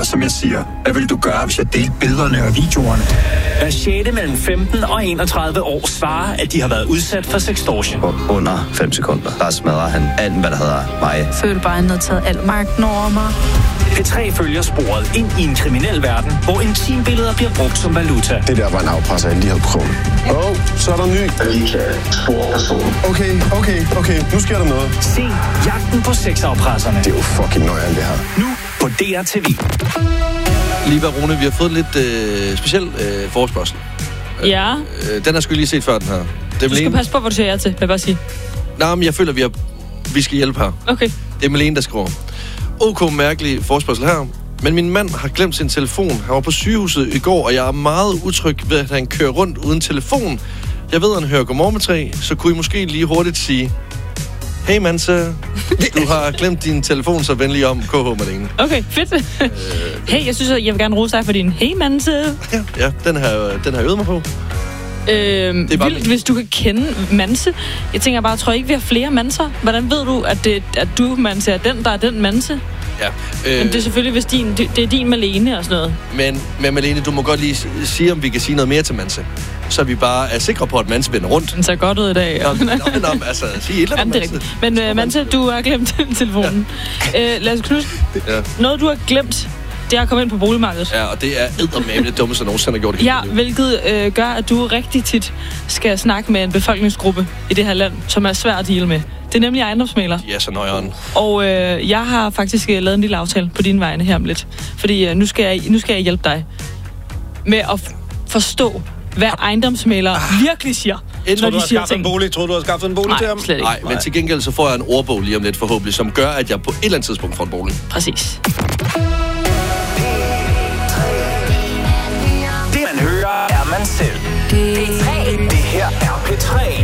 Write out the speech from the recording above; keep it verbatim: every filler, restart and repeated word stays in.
Hør, som jeg siger. Hvad vil du gøre, hvis jeg delte billederne og videoerne? Hver sjette mellem femten og enogtredive år svarer, at de har været udsat for sextortion. Og under fem sekunder, der smadrer han alt, hvad der hedder mig. Føler bare, at han har taget al magten over mig. P tre følger sporet ind i en kriminel verden, hvor intimbilleder bliver brugt som valuta. Det der var en afpresser, jeg lige havde prøvet. Åh, oh, så er der ny. Okay, okay, okay. Nu sker der noget. Se Jagten på sexafpresserne. Det er jo fucking nøjeren, det her. Nu på D R T V. Liva Rune, vi har fået lidt øh, speciel øh, forespørgsel. Ja. Øh, den har sgu lige set før, den her. Det Du skal passe på, hvad du siger ja til, vil jeg bare sige. Nej, men jeg føler, vi, har, vi skal hjælpe her. Okay. Det er Malene, der skriver. OK, mærkelig forespørgsel her. Men min mand har glemt sin telefon. Han var på sygehuset i går, og jeg er meget utryg ved, at han kører rundt uden telefon. Jeg ved, at han hører Godmorgen med tre, så kunne I måske lige hurtigt sige... Hey Manse, du har glemt din telefon, så venlig om K H Malene. Okay, fedt. Øh, hey, jeg synes, at jeg vil gerne rose dig for din hey Manse. Ja, ja den, har, den har jeg øvet mig på. Øh, vildt, hvis du kan kende Manse. Jeg tænker bare, tror jeg ikke, vi har flere Manser? Hvordan ved du, at, det, at du, Manse, er den, der er den Manse? Ja. Øh, men det er selvfølgelig, hvis din, det, det er din Malene og sådan noget. Men, men Malene, du må godt lige sige, om vi kan sige noget mere til Manse. Så vi bare er sikre på, at Manse vender rundt. Den ser godt ud i dag. Nå, nå, nå, altså, sig et eller andet, Manse. Men uh, Manse, du har glemt telefonen. Ja. Uh, Lasse Knudsen, ja. Noget du har glemt, det er at komme ind på boligmarkedet. Ja, og det er eddermame det dummeste, jeg nogensinde har gjort det. Ja, hvilket øh, gør, at du rigtig tit skal snakke med en befolkningsgruppe i det her land, som er svært at deale med. Det er nemlig ejendomsmægler. Ja, så nøjeren. Og øh, jeg har faktisk øh, lavet en lille aftale på dine vegne her om lidt. Fordi øh, nu, skal jeg, nu skal jeg hjælpe dig med at f- forstå, hvad ejendomsmæglere ah. virkelig siger. Tror du, du har skaffet en bolig? Tror du, du har skaffet en bolig Nej, til ham? Slet ikke. Nej, men til gengæld så får jeg en ordbog lige om lidt forhåbentlig, som gør, at jeg på et eller andet tidspunkt får en bolig. Præcis. Det man hører, er man selv. P tre. Det her er P tre.